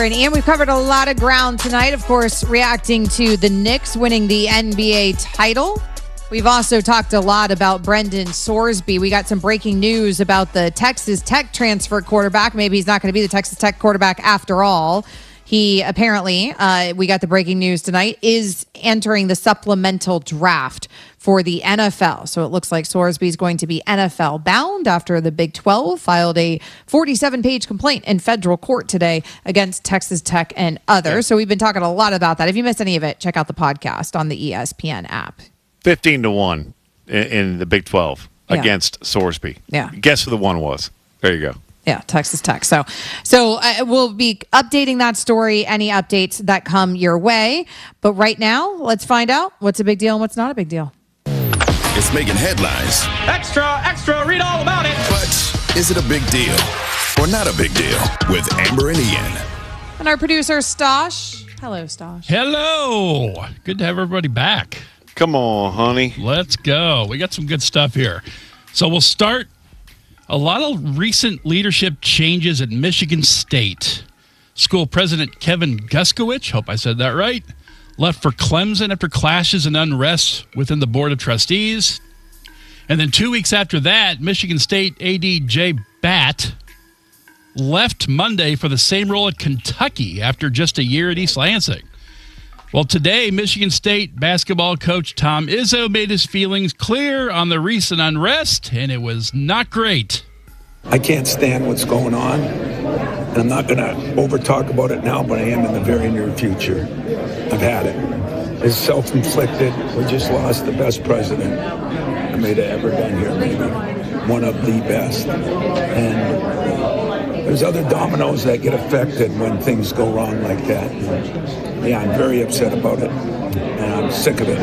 And we've covered a lot of ground tonight, of course, reacting to the Knicks winning the NBA title. We've also talked a lot about Brendan Sorsby. We got some breaking news about the Texas Tech transfer quarterback. Maybe he's not going to be the Texas Tech quarterback after all. He apparently, we got the breaking news tonight, is entering the supplemental draft for the NFL. So it looks like Sorsby is going to be NFL bound after the Big 12 filed a 47-page complaint in federal court today against Texas Tech and others. Yeah. So we've been talking a lot about that. If you missed any of it, check out the podcast on the ESPN app. 15-1 in the Big 12 against Sorsby. Yeah. Guess who the one was? There you go. Yeah, Texas Tech. So we'll be updating that story, any updates that come your way. But right now, let's find out what's a big deal and what's not a big deal. It's making headlines. Extra, extra, read all about it. But is it a big deal or not a big deal with Amber and Ian? And our producer, Stosh. Hello, Stosh. Hello. Good to have everybody back. Come on, honey. Let's go. We got some good stuff here. So we'll start. A lot of recent leadership changes at Michigan State. School president Kevin Guskowicz, hope I said that right, left for Clemson after clashes and unrest within the Board of Trustees. And then 2 weeks after that, Michigan State AD Jay Batt left Monday for the same role at Kentucky after just a year at East Lansing. Well, today, Michigan State basketball coach Tom Izzo made his feelings clear on the recent unrest, and it was not great. I can't stand what's going on, and I'm not going to over-talk about it now, but I am in the very near future. I've had it. It's self-inflicted. We just lost the best president I may have ever been here, maybe. One of the best. And there's other dominoes that get affected when things go wrong like that. Yeah, I'm very upset about it, and I'm sick of it.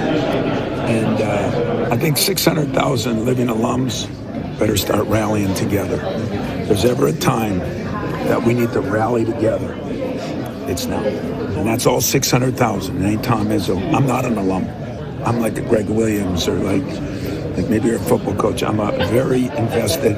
And I think 600,000 living alums better start rallying together. If there's ever a time that we need to rally together, it's now. And that's all 600,000. It ain't Tom Izzo. I'm not an alum. I'm like a Greg Williams or like maybe you're a football coach. I'm a very invested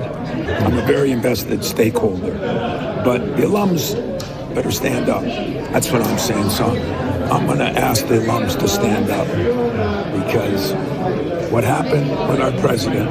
stakeholder. But the alums better stand up. That's what I'm saying. So I'm going to ask the alums to stand up because what happened with our president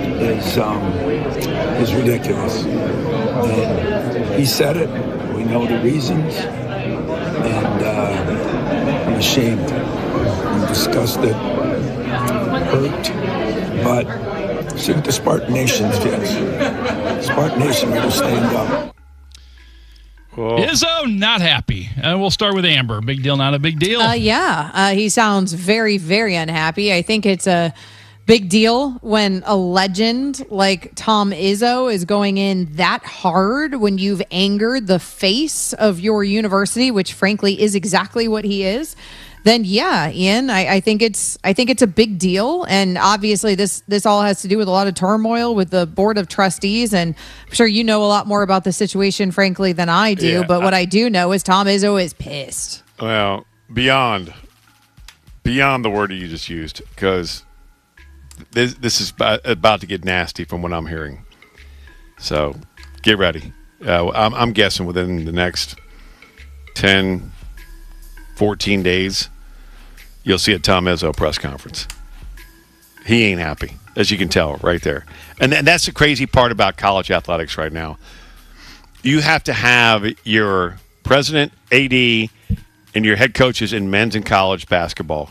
is ridiculous. And he said it. We know the reasons. And I'm ashamed. I'm disgusted. Hurt. But see what the Spartan Nation feels. Spartan Nation better stand up. Whoa. Izzo, not happy. We'll start with Amber. Big deal, not a big deal? He sounds very, very unhappy. I think it's a big deal when a legend like Tom Izzo is going in that hard when you've angered the face of your university, which frankly is exactly what he is. Then yeah, Ian, I think it's a big deal, and obviously this all has to do with a lot of turmoil with the Board of Trustees, and I'm sure you know a lot more about the situation, frankly, than I do. Yeah, but what I do know is Tom Izzo is pissed. Well, beyond the word you just used, because this is about to get nasty from what I'm hearing. So get ready. I'm guessing within the next 10, 14 days, you'll see a Tom Izzo press conference. He ain't happy, as you can tell right there. And that's the crazy part about college athletics right now. You have to have your president, AD, and your head coaches in men's and college basketball,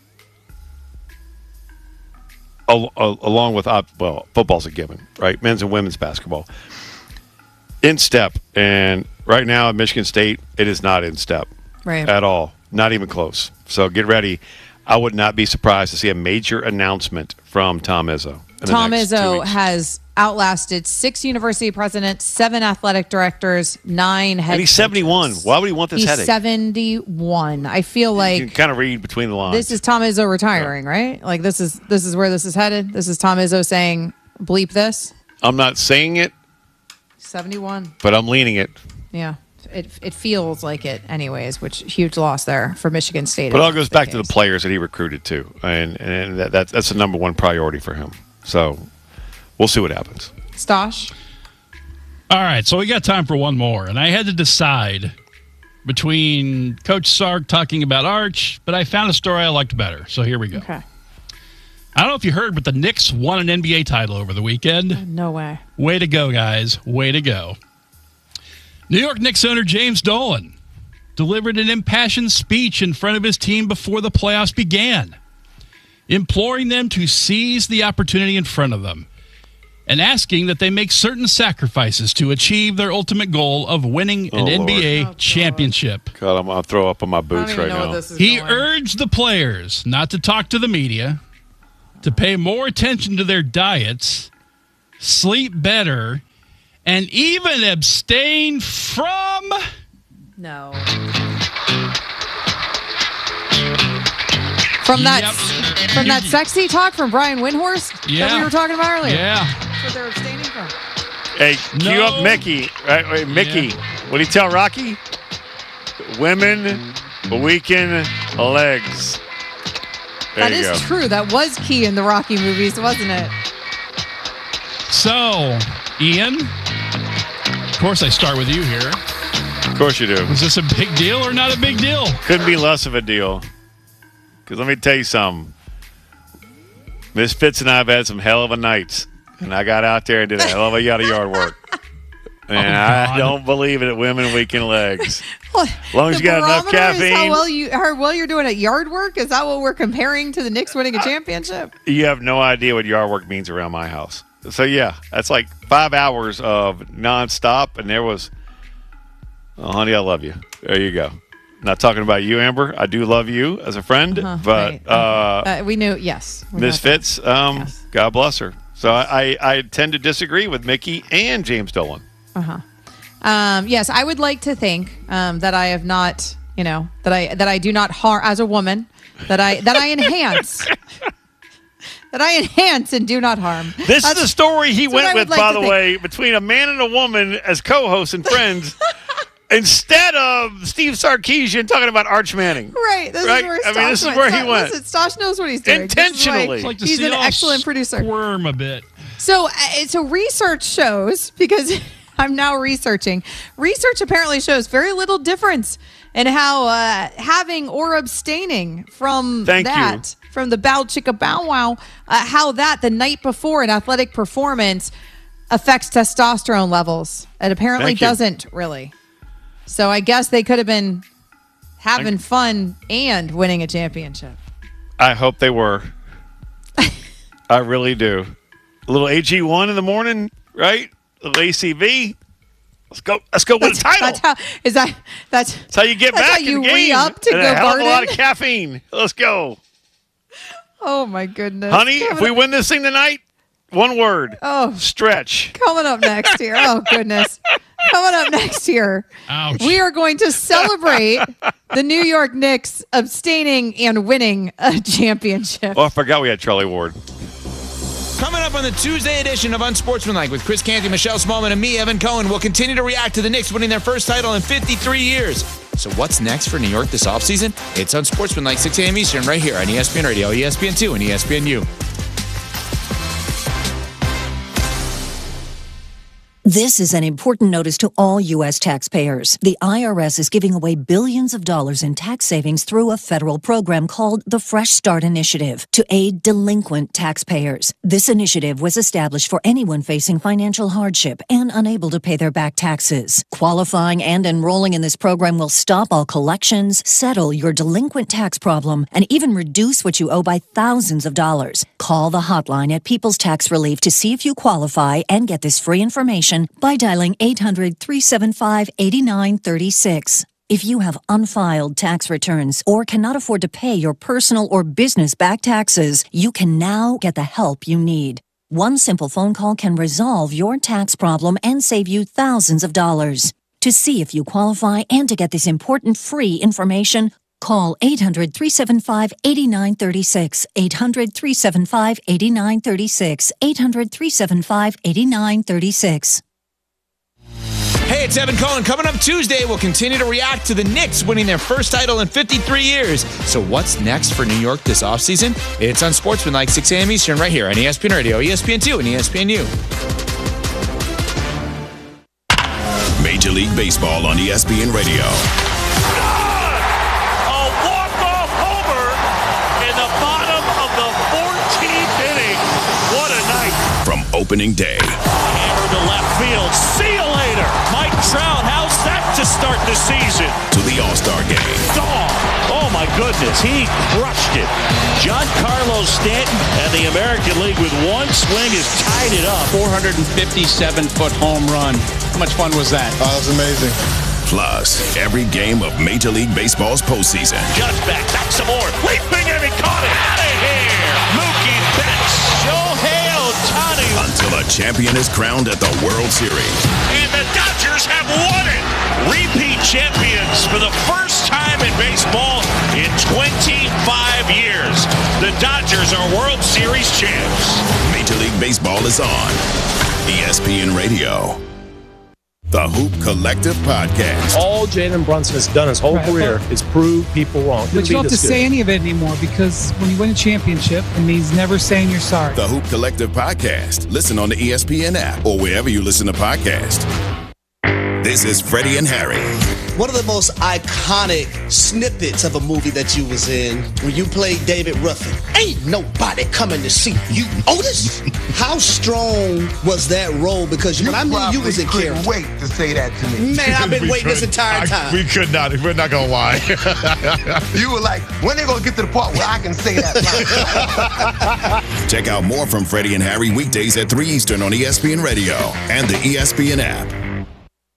along with, football's a given, right? Men's and women's basketball. In step. And right now at Michigan State, it is not in step. Right. At all. Not even close. So get ready. I would not be surprised to see a major announcement from Tom Izzo. Tom Izzo has outlasted 6 university presidents, 7 athletic directors, 9 head coaches. And he's 71. Why would he want this headache? He's 71. I feel like you can kind of read between the lines. This is Tom Izzo retiring, right? Like this is where this is headed. This is Tom Izzo saying, "Bleep this." I'm not saying it. 71. But I'm leaning it. Yeah. It feels like it anyways, which huge loss there for Michigan State. But it all goes back to the players that he recruited too, and that's the number one priority for him. So we'll see what happens. Stosh? All right, so we got time for one more, and I had to decide between Coach Sark talking about Arch, but I found a story I liked better. So here we go. Okay. I don't know if you heard, but the Knicks won an NBA title over the weekend. No way. Way to go, guys. Way to go. New York Knicks owner James Dolan delivered an impassioned speech in front of his team before the playoffs began, imploring them to seize the opportunity in front of them and asking that they make certain sacrifices to achieve their ultimate goal of winning an NBA championship. God, I'm going to throw up on my boots right now. He urged the players not to talk to the media, to pay more attention to their diets, sleep better, and even abstain from... No. From that sexy talk from Brian Windhorst that we were talking about earlier. Yeah. That's what they're abstaining from. Hey, cue up Mickey. Right, wait, Mickey, what do you tell Rocky? Women weaken legs. There That you is go. true. That was key in the Rocky movies, wasn't it? So, Ian, of course I start with you here. Of course you do. Is this a big deal or not a big deal? Couldn't be less of a deal. Because let me tell you something. Miss Fitz and I have had some hell of a nights. And I got out there and did a hell of a yard work. And I don't believe it at women weaken legs. Well, as long as you got enough caffeine. Is how well you're doing at yard work? Is that what we're comparing to the Knicks winning a championship? You have no idea what yard work means around my house. So, yeah, that's like 5 hours of nonstop. And there was, oh, honey, I love you. There you go. Not talking about you, Amber. I do love you as a friend. But right. We knew, yes. Miss Fitz, yes. God bless her. So I tend to disagree with Mickey and James Dolan. Yes, I would like to think that I have not, that I do not harm as a woman, that I enhance. That I enhance and do not harm. This is the story he went with, by the think. way, between a man and a woman as co-hosts and friends, instead of Steve Sarkisian talking about Arch Manning. Right. This is where Stosh this is where he went. Listen, Stosh knows what he's doing. Intentionally. It's like to he's see an y'all excellent producer. Squirm a bit. So research shows, because I'm now researching, research apparently shows very little difference in how having or abstaining from from the bow chicka bow wow, how that the night before an athletic performance affects testosterone levels. It apparently doesn't really. So I guess they could have been having fun and winning a championship. I hope they were. I really do. A little AG1 in the morning, right? A little ACV. Let's go win a title. That's how you get that's back how in you the game. re-up to and go a hell of a lot garden? of caffeine. Let's go. Oh, my goodness. Honey, if we win this thing tonight, one word. Oh. Stretch. Coming up next year. Oh, goodness. Coming up next year. Ouch. We are going to celebrate the New York Knicks abstaining and winning a championship. Oh, I forgot we had Charlie Ward. Coming up on the Tuesday edition of Unsportsmanlike with Chris Canty, Michelle Smallman, and me, Evan Cohen, we'll continue to react to the Knicks winning their first title in 53 years. So what's next for New York this offseason? It's Unsportsmanlike, 6 a.m. Eastern, right here on ESPN Radio, ESPN2, and ESPNU. This is an important notice to all U.S. taxpayers. The IRS is giving away billions of dollars in tax savings through a federal program called the Fresh Start Initiative to aid delinquent taxpayers. This initiative was established for anyone facing financial hardship and unable to pay their back taxes. Qualifying and enrolling in this program will stop all collections, settle your delinquent tax problem, and even reduce what you owe by thousands of dollars. Call the hotline at People's Tax Relief to see if you qualify and get this free information by dialing 800-375-8936. If you have unfiled tax returns or cannot afford to pay your personal or business back taxes, you can now get the help you need. One simple phone call can resolve your tax problem and save you thousands of dollars. To see if you qualify and to get this important free information, call 800-375-8936, 800-375-8936, 800-375-8936. Hey, it's Evan Cohen. Coming up Tuesday, we'll continue to react to the Knicks winning their first title in 53 years. So what's next for New York this offseason? It's Unsportsmanlike, 6 a.m. Eastern, right here on ESPN Radio, ESPN2, and ESPNU. Major League Baseball on ESPN Radio. opening day. Hammer to left field. See you later. Mike Trout, how's that to start the season? To the All-Star game. Oh my goodness, he crushed it. Giancarlo Stanton and the American League with one swing has tied it up. 457-foot home run. How much fun was that? Oh, that was amazing. Plus, every game of Major League Baseball's postseason. Judge back some more. Leaping and he caught it. Out of here. Mookie Betts. Shohei Ohtani. Until a champion is crowned at the World Series. And the Dodgers have won it. Repeat champions for the first time in baseball in 25 years. The Dodgers are World Series champs. Major League Baseball is on ESPN Radio. The Hoop Collective Podcast. All Jalen Brunson has done his whole career is prove people wrong. But you don't have to say any of it anymore, because when you win a championship, it means never saying you're sorry. The Hoop Collective Podcast. Listen on the ESPN app or wherever you listen to podcasts. This is Freddie and Harry. One of the most iconic snippets of a movie that you was in, when you played David Ruffin. Ain't nobody coming to see you, Otis. How strong was that role? Because when I knew you was in character. Couldn't wait to say that to me. Man, I've been waiting this entire time. We could not. We're not gonna lie. You were like, when they gonna get to the part where I can say that line? Check out more from Freddie and Harry weekdays at 3 Eastern on ESPN Radio and the ESPN app.